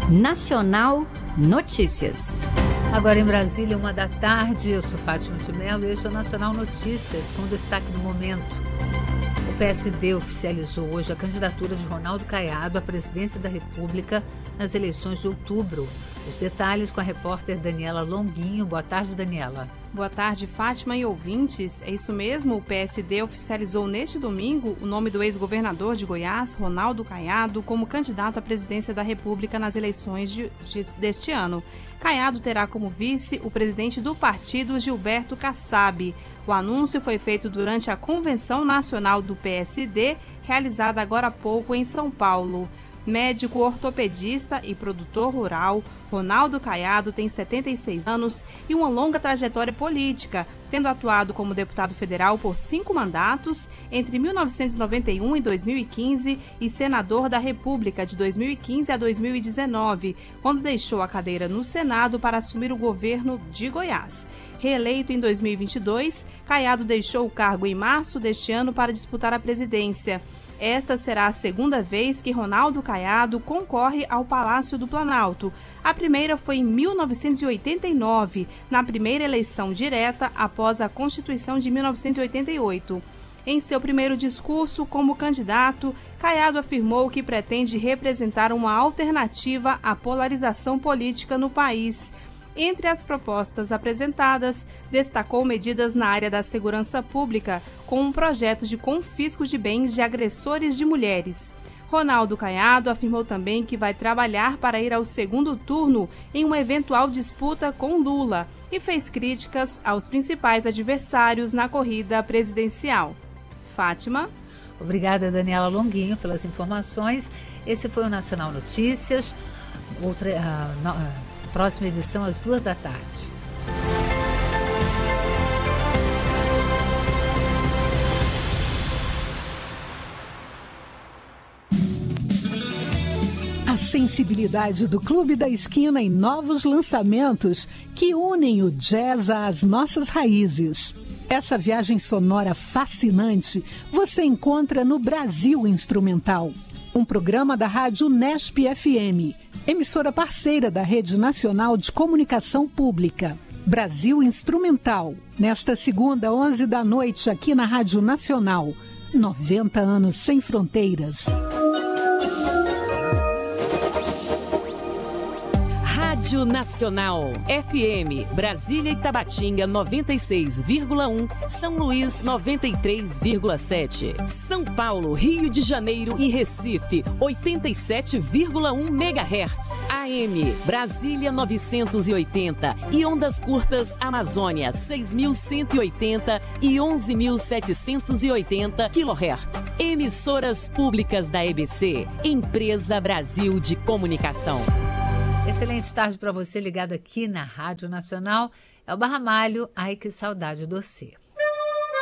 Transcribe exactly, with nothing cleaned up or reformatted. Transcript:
Nacional Notícias. Agora em Brasília, uma da tarde, eu sou Fátima de Mello e este é o Nacional Notícias, com destaque do momento. O P S D oficializou hoje a candidatura de Ronaldo Caiado à presidência da República nas eleições de outubro. Os detalhes com a repórter Daniela Longuinho. Boa tarde, Daniela. Boa tarde, Fátima e ouvintes. É isso mesmo, o P S D oficializou neste domingo o nome do ex-governador de Goiás, Ronaldo Caiado, como candidato à presidência da República nas eleições de, de, deste ano. Caiado terá como vice o presidente do partido, Gilberto Kassab. O anúncio foi feito durante a Convenção Nacional do P S D, realizada agora há pouco em São Paulo. Médico ortopedista e produtor rural, Ronaldo Caiado tem setenta e seis anos e uma longa trajetória política, tendo atuado como deputado federal por cinco mandatos entre mil novecentos e noventa e um e dois mil e quinze e senador da República de dois mil e quinze a dois mil e dezenove, quando deixou a cadeira no Senado para assumir o governo de Goiás. Reeleito em dois mil e vinte e dois, Caiado deixou o cargo em março deste ano para disputar a presidência. Esta será a segunda vez que Ronaldo Caiado concorre ao Palácio do Planalto. A primeira foi em mil novecentos e oitenta e nove, na primeira eleição direta após a Constituição de mil novecentos e oitenta e oito. Em seu primeiro discurso como candidato, Caiado afirmou que pretende representar uma alternativa à polarização política no país. Entre as propostas apresentadas, destacou medidas na área da segurança pública, com um projeto de confisco de bens de agressores de mulheres. Ronaldo Caiado afirmou também que vai trabalhar para ir ao segundo turno em uma eventual disputa com Lula e fez críticas aos principais adversários na corrida presidencial. Fátima. Obrigada, Daniela Longuinho, pelas informações. Esse foi o Nacional Notícias. Outra... Uh, no, uh, Próxima edição às duas da tarde. A sensibilidade do Clube da Esquina em novos lançamentos que unem o jazz às nossas raízes. Essa viagem sonora fascinante você encontra no Brasil Instrumental, um programa da Rádio Nesp F M, emissora parceira da Rede Nacional de Comunicação Pública. Brasil Instrumental, nesta segunda, onze da noite, aqui na Rádio Nacional. noventa anos sem fronteiras. Rádio Nacional, F M, Brasília e Tabatinga noventa e seis vírgula um, São Luís noventa e três vírgula sete, São Paulo, Rio de Janeiro e Recife oitenta e sete vírgula um megahertz, A M, Brasília novecentos e oitenta e ondas curtas Amazônia seis mil cento e oitenta e onze mil setecentos e oitenta quilohertz. Emissoras públicas da E B C, Empresa Brasil de Comunicação. Excelente tarde para você ligado aqui na Rádio Nacional. É o Barra Malho. Ai, que saudade de você.